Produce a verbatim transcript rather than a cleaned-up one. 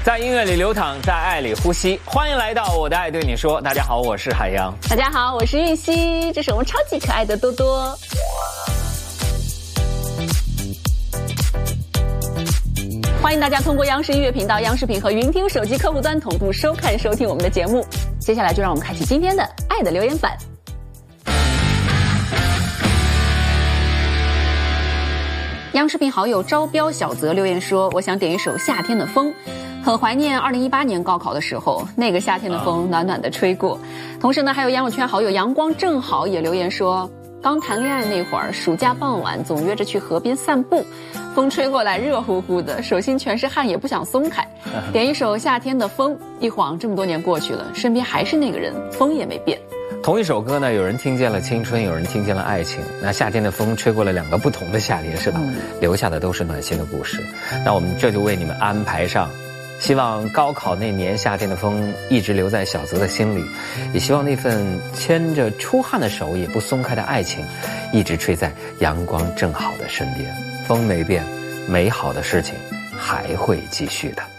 在音乐里流淌，在爱里呼吸。欢迎来到我的爱对你说。大家好，我是海洋。 大家好，我是玉溪。这是我们超级可爱的多多。欢迎大家通过央视音乐频道、央视频和云听手机客户端同步收看收听我们的节目。接下来就让我们开启今天的爱的留言板。央视频好友招标小泽留言说，我想点一首夏天的风，很怀念二零一八年高考的时候，那个夏天的风暖暖的吹过。同时呢，还有羊友圈好友阳光正好也留言说，刚谈恋爱那会儿，暑假傍晚总约着去河边散步，风吹过来热乎乎的，手心全是汗也不想松开，点一首夏天的风。一晃这么多年过去了，身边还是那个人，风也没变。 同一首歌呢，有人听见了青春，有人听见了爱情。那夏天的风吹过了两个不同的夏天，是吧？嗯、留下的都是暖心的故事。那我们这就为你们安排上，希望高考那年夏天的风一直留在小泽的心里，也希望那份牵着出汗的手也不松开的爱情，一直吹在阳光正好的身边。风没变，美好的事情还会继续的。